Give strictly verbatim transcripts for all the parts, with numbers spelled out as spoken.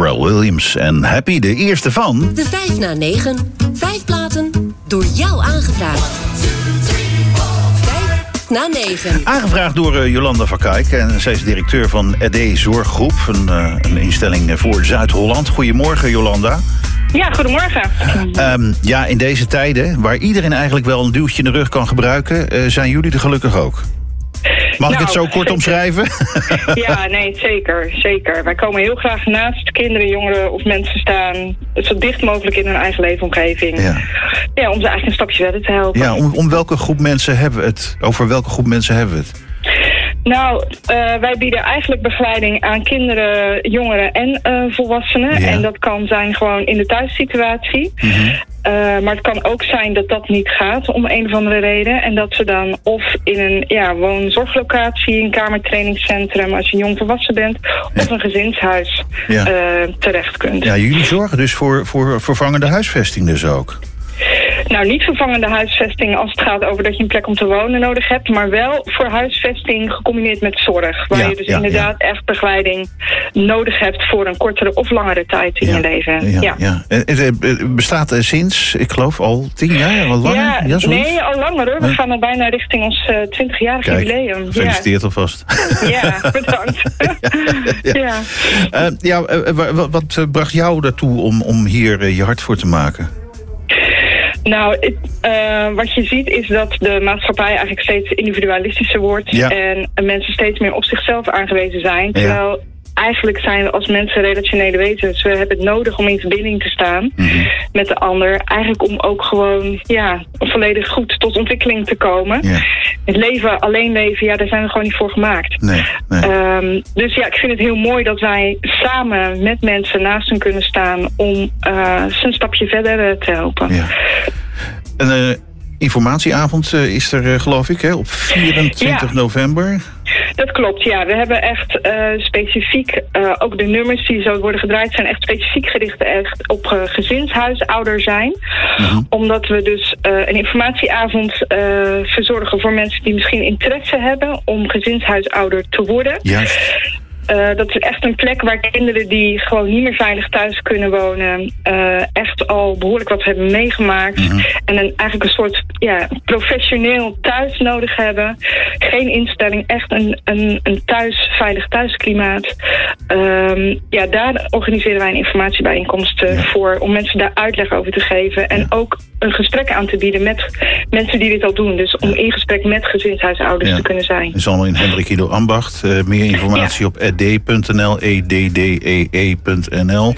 Pharrell Williams en Happy, de eerste van... De vijf na negen. Vijf platen door jou aangevraagd. Vijf na negen. Aangevraagd door uh, Jolanda van Kijk. En zij is directeur van E D Zorggroep. Een, uh, een instelling voor Zuid-Holland. Goedemorgen, Jolanda. Ja, goedemorgen. Um, ja, in deze tijden, waar iedereen eigenlijk wel een duwtje in de rug kan gebruiken... Uh, zijn jullie er gelukkig ook? Mag nou, ik het zo kort zeker omschrijven? Ja, nee, zeker, zeker. Wij komen heel graag naast kinderen, jongeren of mensen staan... zo dicht mogelijk in hun eigen leefomgeving. Ja. Ja, om ze eigenlijk een stapje verder te helpen. Ja, om, om welke groep mensen hebben we het? Over welke groep mensen hebben we het? Nou, uh, wij bieden eigenlijk begeleiding aan kinderen, jongeren en uh, volwassenen. Ja. En dat kan zijn gewoon in de thuissituatie. Mm-hmm. Uh, maar het kan ook zijn dat dat niet gaat om een of andere reden. En dat ze dan of in een ja, woonzorglocatie, een kamertrainingscentrum als je jong volwassen bent, ja, of een gezinshuis ja. uh, terecht kunt. Ja, jullie zorgen dus voor, voor vervangende huisvesting dus ook? Nou, niet vervangende huisvesting als het gaat over dat je een plek om te wonen nodig hebt, maar wel voor huisvesting gecombineerd met zorg. Waar ja, je dus ja, inderdaad ja. echt begeleiding nodig hebt voor een kortere of langere tijd in ja, je leven. Ja, ja. Ja. Het bestaat sinds, ik geloof, al tien jaar, al langer? Ja, ja, nee, al langer hoor. We ja. gaan al bijna richting ons uh, twintigjarig jubileum. Gefeliciteerd ja. alvast. Ja, bedankt. ja. Ja. Uh, ja, uh, wat, wat bracht jou daartoe om, om hier uh, je hart voor te maken? Nou, het, uh, wat je ziet is dat de maatschappij eigenlijk steeds individualistischer wordt. Ja. En mensen steeds meer op zichzelf aangewezen zijn. Terwijl ja. eigenlijk zijn we als mensen relationele wezens. We hebben het nodig om in verbinding te staan mm-hmm. met de ander. Eigenlijk om ook gewoon ja, volledig goed tot ontwikkeling te komen. Ja. Het leven, alleen leven, ja, daar zijn we gewoon niet voor gemaakt. Nee, nee. Um, dus ja, ik vind het heel mooi dat wij samen met mensen naast hen kunnen staan om uh, ze een stapje verder te helpen. Ja. Een uh, informatieavond uh, is er, uh, geloof ik, hè, op vierentwintig november. Dat klopt, ja. We hebben echt uh, specifiek, uh, ook de nummers die zo worden gedraaid zijn echt specifiek gericht echt op uh, gezinshuisouder zijn. Mm-hmm. Omdat we dus uh, een informatieavond uh, verzorgen voor mensen die misschien interesse hebben om gezinshuisouder te worden. Juist. Uh, dat is echt een plek waar kinderen die gewoon niet meer veilig thuis kunnen wonen, uh, echt al behoorlijk wat hebben meegemaakt. Mm-hmm. En een, eigenlijk een soort ja, professioneel thuis nodig hebben. Geen instelling, echt een, een, een thuis, veilig thuisklimaat. Um, ja, daar organiseren wij een informatiebijeenkomst uh, ja. voor, om mensen daar uitleg over te geven. En ja. ook een gesprek aan te bieden met mensen die dit al doen. Dus om in gesprek met gezinshuisouders ja. te kunnen zijn. Het is allemaal in Hendrik Ido Ambacht. Uh, meer informatie ja. op e d punt n l, e d d e e punt n l.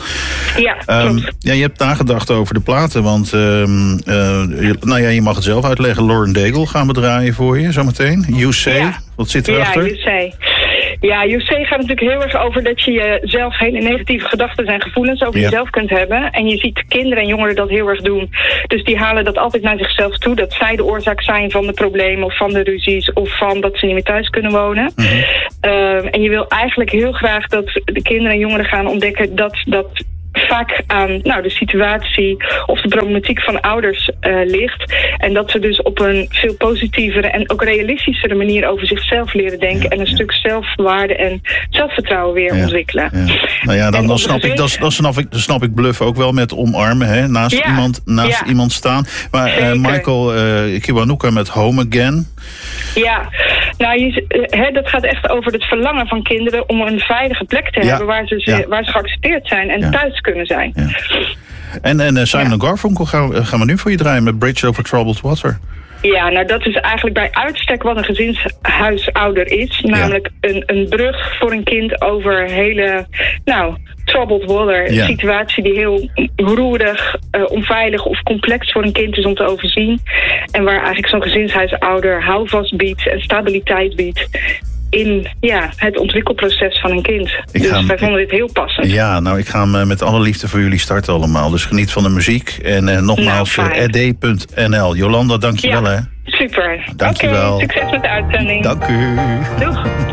Ja, um, ja, je hebt nagedacht over de platen, want um, uh, je, nou ja, je mag het zelf uitleggen. Lauren Daigle gaan we draaien voor je zometeen. You Say, ja. wat zit erachter? Ja, You Say. Ja, You Say gaat natuurlijk heel erg over dat je zelf hele negatieve gedachten en gevoelens over ja. jezelf kunt hebben. En je ziet kinderen en jongeren dat heel erg doen. Dus die halen dat altijd naar zichzelf toe. Dat zij de oorzaak zijn van de problemen of van de ruzies of van dat ze niet meer thuis kunnen wonen. Mm-hmm. Uh, en je wil eigenlijk heel graag dat de kinderen en jongeren gaan ontdekken dat dat vaak aan nou, de situatie of de problematiek van ouders uh, ligt. En dat ze dus op een veel positievere en ook realistischere manier over zichzelf leren denken. Ja, en een ja. stuk zelfwaarde en zelfvertrouwen weer ja, ontwikkelen. Ja. Nou ja, dan, dan, snap ik, dan, dan, snap ik, dan snap ik bluff ook wel met omarmen. Hè? Naast, ja, iemand, naast ja. iemand staan. Maar uh, Michael uh, Kiwanuka met Home Again. Ja, nou, je, he, dat gaat echt over het verlangen van kinderen om een veilige plek te ja. hebben waar ze, ja. waar ze geaccepteerd zijn en ja. thuis kunnen zijn. Ja. En, en uh, Simon ja. Garfunkel gaan, gaan we nu voor je draaien met Bridge Over Troubled Water. Ja, nou dat is eigenlijk bij uitstek wat een gezinshuisouder is. Namelijk ja. een, een brug voor een kind over hele, nou, troubled water. Ja. Een situatie die heel roerig, uh, onveilig of complex voor een kind is om te overzien. En waar eigenlijk zo'n gezinshuisouder houvast biedt en stabiliteit biedt in ja, het ontwikkelproces van een kind. Ik dus hem, wij vonden dit heel passend. Ja, nou, ik ga hem met alle liefde voor jullie starten allemaal. Dus geniet van de muziek. En uh, nogmaals, nou, e d punt n l. Jolanda, dank je ja, wel, hè. Super. Dank je wel. Succes met de uitzending. Dank u. Doeg.